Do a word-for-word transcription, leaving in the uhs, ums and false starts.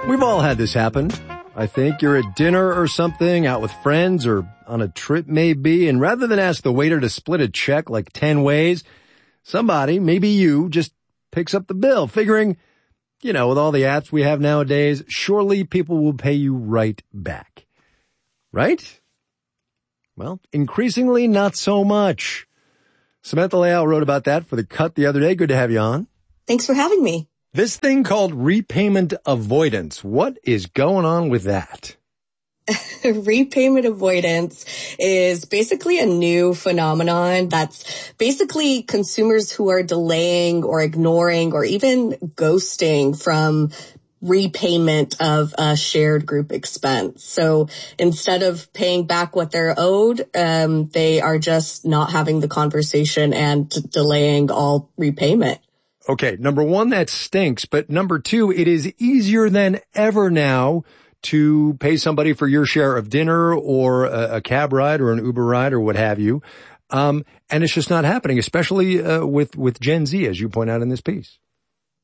We've all had this happen. I think you're at dinner or something, out with friends or on a trip maybe, and rather than ask the waiter to split a check like ten ways, somebody, maybe you, just picks up the bill, figuring, you know, with all the apps we have nowadays, surely people will pay you right back. Right? Well, increasingly not so much. Samantha Leal wrote about that for The Cut the other day. Good to have you on. Thanks for having me. This thing called repayment avoidance, what is going on with that? Repayment avoidance is basically a new phenomenon that's basically consumers who are delaying or ignoring or even ghosting from repayment of a shared group expense. So instead of paying back what they're owed, um, they are just not having the conversation and d- delaying all repayment. Okay, number one, that stinks. But number two, it is easier than ever now to pay somebody for your share of dinner or a, a cab ride or an Uber ride or what have you. Um, and it's just not happening, especially uh, with, with Gen Z, as you point out in this piece.